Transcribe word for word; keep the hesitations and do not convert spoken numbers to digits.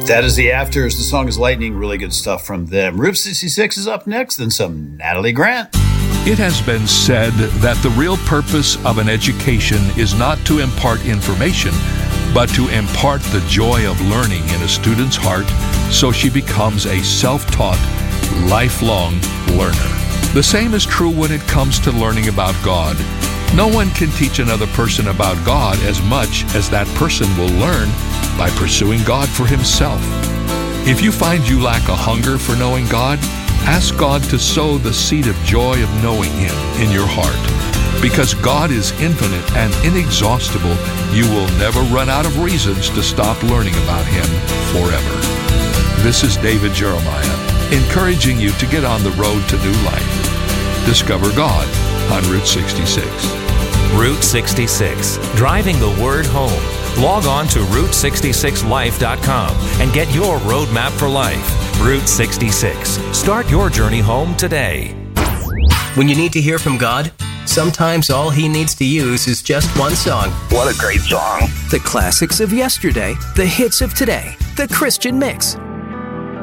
That is the Afters. The song is Lightning. Really good stuff from them. Route sixty-six is up next, then some Natalie Grant. It has been said that the real purpose of an education is not to impart information, but to impart the joy of learning in a student's heart so she becomes a self-taught, lifelong learner. The same is true when it comes to learning about God. No one can teach another person about God as much as that person will learn by pursuing God for himself. If you find you lack a hunger for knowing God, ask God to sow the seed of joy of knowing Him in your heart. Because God is infinite and inexhaustible, you will never run out of reasons to stop learning about Him forever. This is David Jeremiah, encouraging you to get on the road to new life. Discover God on Route sixty-six. Route sixty-six, driving the word home. Log on to route sixty-six life dot com and get your roadmap for life. Route sixty-six. Start your journey home today. When you need to hear from God, sometimes all He needs to use is just one song. What a great song. The classics of yesterday, the hits of today, the Christian mix.